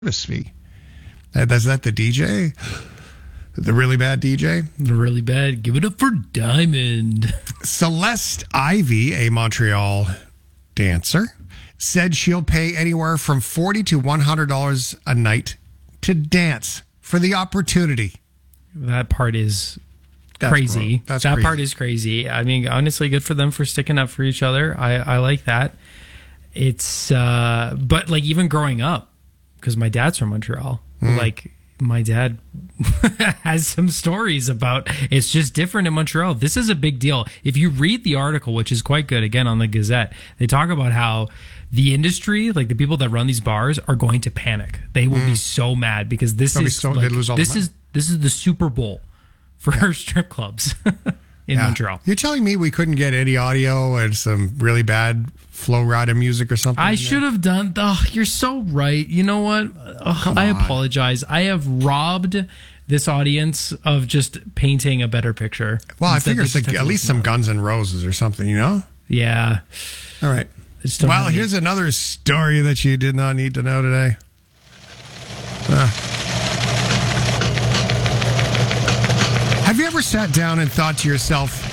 fee. Is that the DJ? The really bad DJ? The really bad. Give it up for Diamond. Celeste Ivy, a Montreal dancer, said she'll pay anywhere from $40 to $100 a night to dance for the opportunity. That part is crazy. That crazy. Part is crazy. I mean, honestly, good for them for sticking up for each other. I like that. It's, but like even growing up, because my dad's from Montreal, like my dad has some stories about it's just different in Montreal. This is a big deal. If you read the article, which is quite good, again on the Gazette, they talk about how the industry, like the people that run these bars, are going to panic. They will be so mad because this is the Super Bowl for strip clubs in Montreal. You're telling me we couldn't get any audio and some really bad Flow Rida music or something? I should have done. Oh, you're so right. You know what? I apologize. I have robbed this audience of just painting a better picture. Well, I figure it's like at least some Guns N' Roses or something, you know? Yeah. All right. Well, here's another story that you did not need to know today. Have you ever sat down and thought to yourself,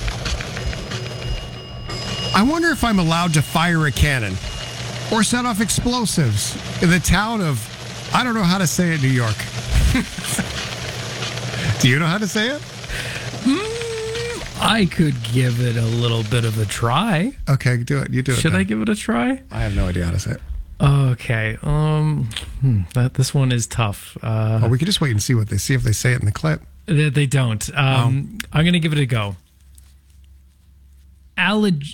I wonder if I'm allowed to fire a cannon or set off explosives in the town of, I don't know how to say it, New York. Do you know how to say it? I could give it a little bit of a try. Okay, do it. You do it. Should I give it a try? I have no idea how to say it. Okay. This one is tough. We could just wait and see if they say it in the clip. They don't. I'm going to give it a go. Allegheny.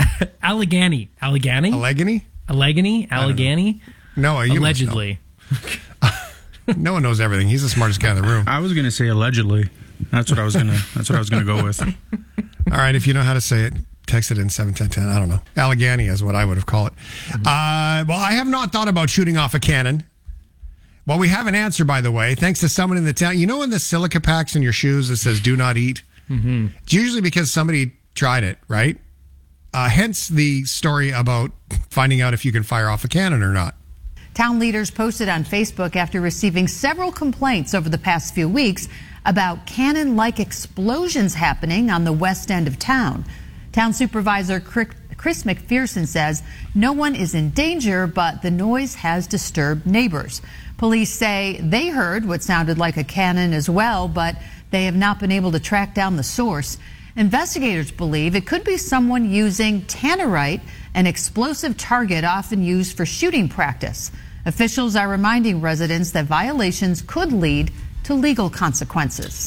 No, you allegedly. No one knows everything. He's the smartest guy in the room. I was going to say allegedly. That's what I was gonna go with. All right, if you know how to say it, text it in 71010. I don't know. Allegheny is what I would have called it. Well, I have not thought about shooting off a cannon. Well, we have an answer, by the way, thanks to someone in the town. You know, in the silica packs in your shoes that says "Do not eat." Mm-hmm. It's usually because somebody tried it, right? Hence the story about finding out if you can fire off a cannon or not. Town leaders posted on Facebook after receiving several complaints over the past few weeks about cannon-like explosions happening on the west end of town. Town Supervisor Chris McPherson says no one is in danger, but the noise has disturbed neighbors. Police say they heard what sounded like a cannon as well, but they have not been able to track down the source. Investigators believe it could be someone using tannerite, an explosive target often used for shooting practice. Officials are reminding residents that violations could lead to legal consequences.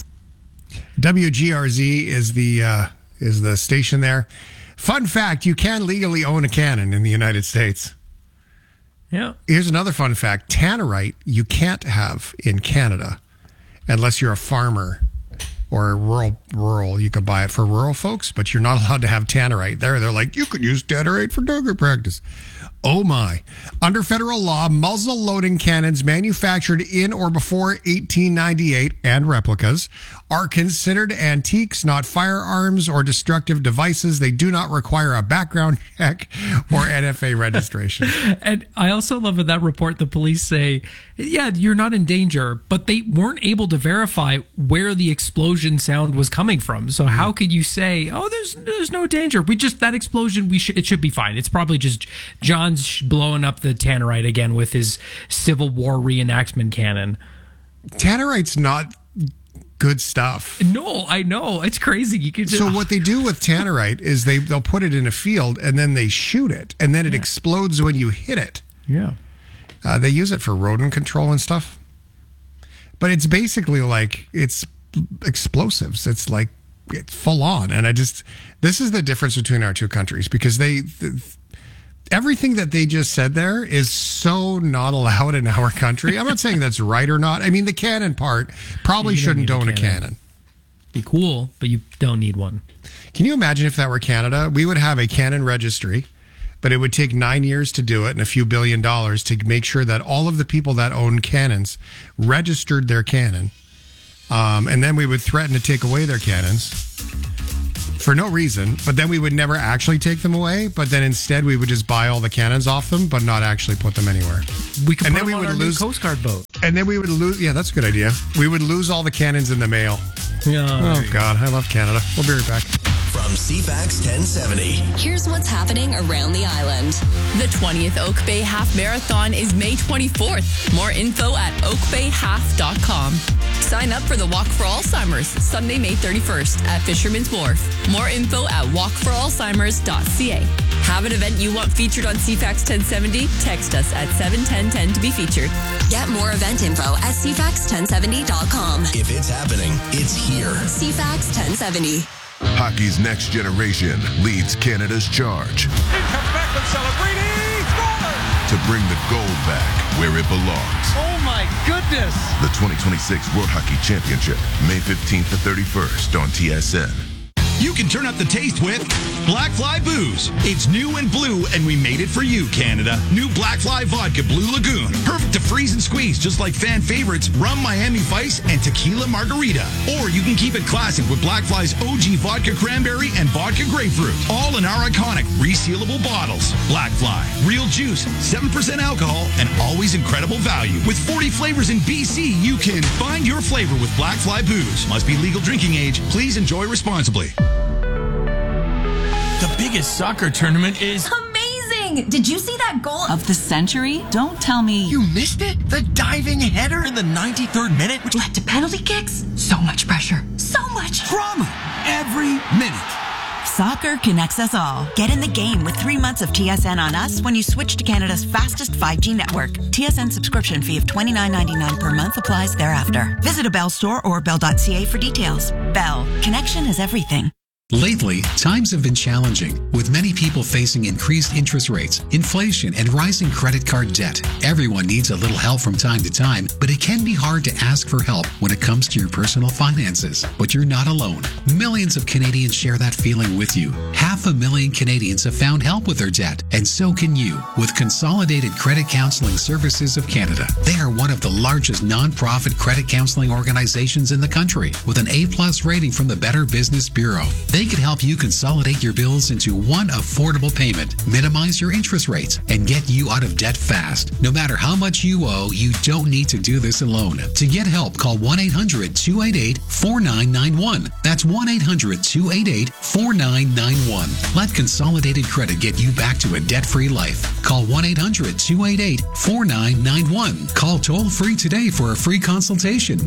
WGRZ is the station there. Fun fact, you can legally own a cannon in the United States. Yeah. Here's another fun fact. Tannerite you can't have in Canada unless you're a farmer or rural. You could buy it for rural folks, but you're not allowed to have tannerite there. They're like, you could use tannerite for target practice. Oh my. Under federal law, muzzle loading cannons manufactured in or before 1898 and replicas are considered antiques, not firearms or destructive devices. They do not require a background check or NFA registration. And I also love in that report, the police say, yeah, you're not in danger, but they weren't able to verify where the explosion sound was coming from. So how could you say, oh, there's no danger? That explosion, it should be fine. It's probably just John's blowing up the tannerite again with his Civil War reenactment cannon. Tannerite's not good stuff. No, I know. It's crazy. So what they do with tannerite is they'll put it in a field and then they shoot it and then it explodes when you hit it. Yeah. They use it for rodent control and stuff. But it's basically like it's explosives. It's like it's full on. And this is the difference between our two countries because everything that they just said there is so not allowed in our country. I'm not saying that's right or not. I mean, the cannon part probably shouldn't own a cannon. Be cool, but you don't need one. Can you imagine if that were Canada? We would have a cannon registry, but it would take 9 years to do it and a few $1 billion to make sure that all of the people that own cannons registered their cannon. And then we would threaten to take away their cannons for no reason, but then we would never actually take them away. But then instead, we would just buy all the cannons off them, but not actually put them anywhere. We could And put then we them on would our lose- new Coast Guard boat. And then we would lose. Yeah, that's a good idea. We would lose all the cannons in the mail. Oh, God. I love Canada. We'll be right back. From CFAX 1070. Here's what's happening around the island. The 20th Oak Bay Half Marathon is May 24th. More info at oakbayhalf.com. Sign up for the Walk for Alzheimer's, Sunday, May 31st at Fisherman's Wharf. More info at walkforalzheimers.ca. Have an event you want featured on CFAX 1070? Text us at 71010 to be featured. Get more event info at cfax1070.com. If it's happening, it's here. CFAX 1070. Hockey's next generation leads Canada's charge Here comes Beckham celebrating! Score! to bring the gold back where it belongs. Oh my goodness! The 2026 World Hockey Championship, May 15th to 31st on TSN. You can turn up the taste with Black Fly Booze. It's new and blue, and we made it for you, Canada. New Black Fly Vodka Blue Lagoon. Perfect to freeze and squeeze, just like fan favorites Rum Miami Vice and Tequila Margarita. Or you can keep it classic with Black Fly's OG Vodka Cranberry and Vodka Grapefruit. All in our iconic resealable bottles. Black Fly. Real juice, 7% alcohol, and always incredible value. With 40 flavors in BC, you can find your flavor with Black Fly Booze. Must be legal drinking age. Please enjoy responsibly. The biggest soccer tournament is amazing! Did you see that goal of the century? Don't tell me you missed it. The diving header in the 93rd minute, which led to penalty kicks. So much pressure. So much drama every minute. Soccer connects us all. Get in the game with 3 months of TSN on us when you switch to Canada's fastest 5G network. TSN subscription fee of $29.99 per month applies thereafter. Visit a Bell store or bell.ca for details. Bell. Connection is everything. Lately, times have been challenging, with many people facing increased interest rates, inflation, and rising credit card debt. Everyone needs a little help from time to time, but it can be hard to ask for help when it comes to your personal finances. But you're not alone. Millions of Canadians share that feeling with you. 500,000 Canadians have found help with their debt, and so can you, with Consolidated Credit Counseling Services of Canada. They are one of the largest non-profit credit counseling organizations in the country, with an A+ rating from the Better Business Bureau. They can help you consolidate your bills into one affordable payment, minimize your interest rates, and get you out of debt fast. No matter how much you owe, you don't need to do this alone. To get help, call 1-800-288-4991. That's 1-800-288-4991. Let Consolidated Credit get you back to a debt-free life. Call 1-800-288-4991. Call toll-free today for a free consultation.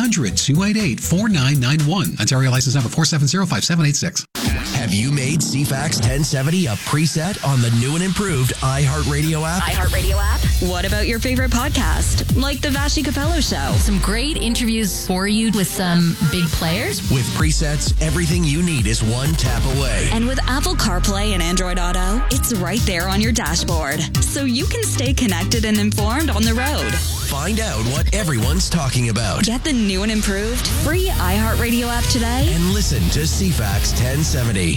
1-800-288-4991. Ontario license number 4705786. Have you made CFAX 1070 a preset on the new and improved iHeartRadio app? iHeartRadio app? What about your favorite podcast? Like The Vashi Capello Show. Some great interviews for you with some big players. With presets, everything you need is one tap away. And with Apple CarPlay and Android Auto, it's right there on your dashboard. So you can stay connected and informed on the road. Find out what everyone's talking about. Get the new and improved free iHeartRadio app today. And listen to CFAX 1070.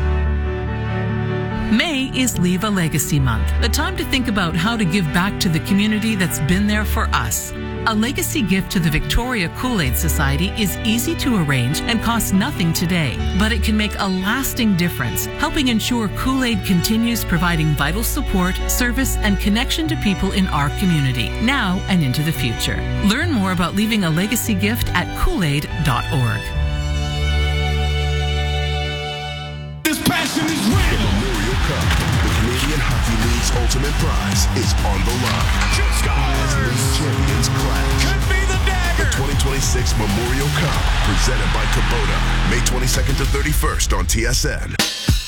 May is Leave a Legacy Month, the time to think about how to give back to the community that's been there for us. A legacy gift to the Victoria Kool-Aid Society is easy to arrange and costs nothing today, but it can make a lasting difference, helping ensure Kool-Aid continues providing vital support, service, and connection to people in our community, now and into the future. Learn more about leaving a legacy gift at koolaid.org. This passion is real. The Memorial Cup, the Canadian Hockey League's ultimate prize, is on the line. As league champions clash. Could be the dagger. The 2026 Memorial Cup, presented by Kubota, May 22nd to 31st on TSN.